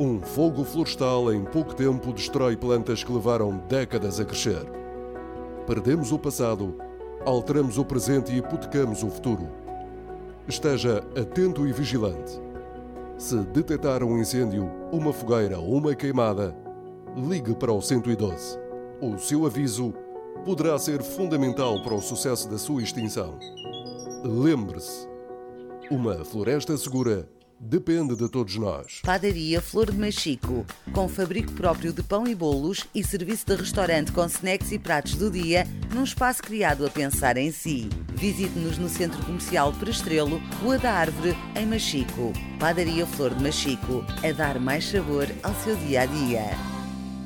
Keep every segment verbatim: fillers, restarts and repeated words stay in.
Um fogo florestal em pouco tempo destrói plantas que levaram décadas a crescer. Perdemos o passado, alteramos o presente e hipotecamos o futuro. Esteja atento e vigilante. Se detectar um incêndio, uma fogueira ou uma queimada, ligue para o cento e doze. O seu aviso poderá ser fundamental para o sucesso da sua extinção. Lembre-se, uma floresta segura depende de todos nós. Padaria Flor de Machico, com fabrico próprio de pão e bolos e serviço de restaurante com snacks e pratos do dia, num espaço criado a pensar em si. Visite-nos no Centro Comercial Perestrelo, Rua da Árvore, em Machico. Padaria Flor de Machico, a dar mais sabor ao seu dia-a-dia.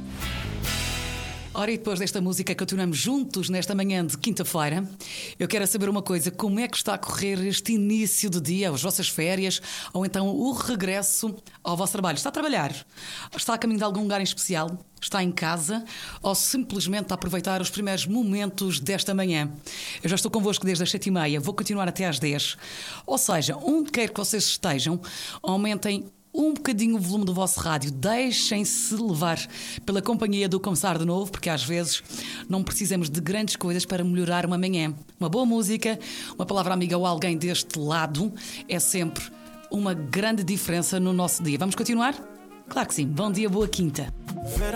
Ora, e depois desta música continuamos juntos nesta manhã de quinta-feira. Eu quero saber uma coisa: como é que está a correr este início de dia, as vossas férias, ou então o regresso ao vosso trabalho? Está a trabalhar? Está a caminho de algum lugar em especial? Está em casa? Ou simplesmente a aproveitar os primeiros momentos desta manhã? Eu já estou convosco desde as sete e meia, vou continuar até às dez. Ou seja, onde quer que vocês estejam, aumentem um bocadinho o volume do vosso rádio, deixem-se levar pela companhia do Começar de Novo, porque às vezes não precisamos de grandes coisas para melhorar uma manhã. Uma boa música, uma palavra amiga ou alguém deste lado é sempre uma grande diferença no nosso dia. Vamos continuar? Claro que sim. Bom dia, boa quinta.